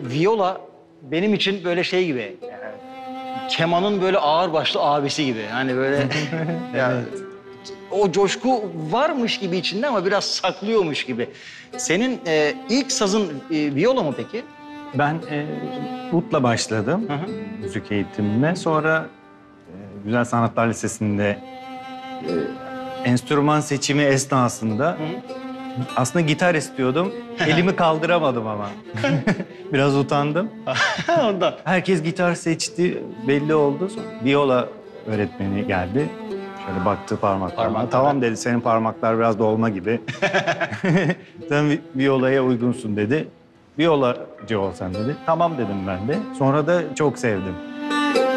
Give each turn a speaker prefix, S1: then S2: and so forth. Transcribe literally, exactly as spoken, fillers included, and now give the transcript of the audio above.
S1: viola benim için böyle şey gibi. Yani, kemanın böyle ağırbaşlı abisi gibi. Hani böyle ya, o coşku varmış gibi içinde ama biraz saklıyormuş gibi. Senin e, ilk sazın e, viola mı peki?
S2: Ben e, utla başladım
S1: Hı hı.
S2: müzik eğitimine. Sonra e, Güzel Sanatlar Lisesi'nde e, enstrüman seçimi esnasında
S1: Hı.
S2: aslında gitar istiyordum. Elimi kaldıramadım ama. Biraz utandım.
S1: Ondan.
S2: Herkes gitar seçti, belli oldu. Sonra viola öğretmeni geldi. Şöyle baktı parmaklarıma.
S1: Parmaklara.
S2: Tamam dedi, senin parmaklar biraz dolma gibi. Sen vi- violaya uygunsun dedi. Violacı ol sen dedi. Tamam dedim ben de. Sonra da çok sevdim.